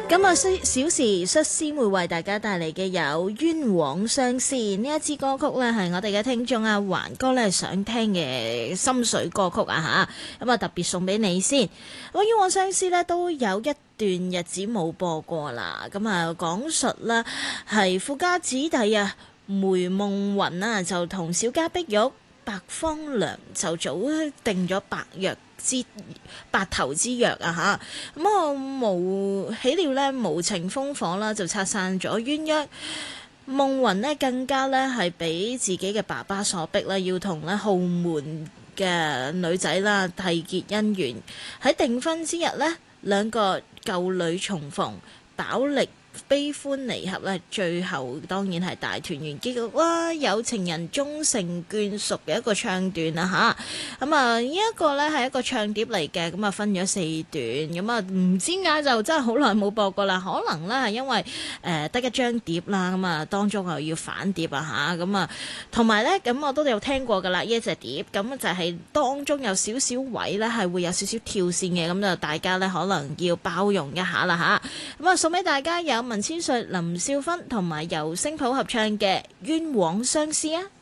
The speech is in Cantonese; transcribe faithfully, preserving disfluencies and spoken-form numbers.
今日小時率先會為大家帶嚟嘅有冤枉相思呢一支歌曲呢，係我哋嘅聽眾阿環哥呢想聽嘅心水歌曲啊吓，咁啊特別送俾你先。咁冤枉相思呢都有一段日子冇播過啦，咁啊講述啦係富家子弟啊梅夢雲啊就同小家碧玉白芳良就早定咗白約之白頭之約啊吓，咁啊無喜料咧無情烽火啦，就拆散咗鴛鴦。夢雲呢更加咧係俾自己嘅爸爸所逼啦，要同咧豪門嘅女仔啦締結姻緣。喺訂婚之日呢，兩個舊侶重逢，飽歷悲歡離合咧，最後當然係大團圓結局啦，有情人終成眷屬嘅一個唱段啦吓，咁啊呢一個呢係一個唱碟嚟嘅，咁啊分咗四段，咁啊唔知點解就真係好耐冇播過啦，可能呢係因為誒得、呃、一張碟啦，咁啊當中又要反碟啊吓，咁啊同埋呢，咁我都有聽過噶啦呢一隻碟，咁就係當中有少少位呢係會有少少跳線嘅，咁就大家呢可能要包容一下啦吓，咁啊送俾大家有文千歲、林少芬同埋由星譜合唱嘅《冤枉相思》啊！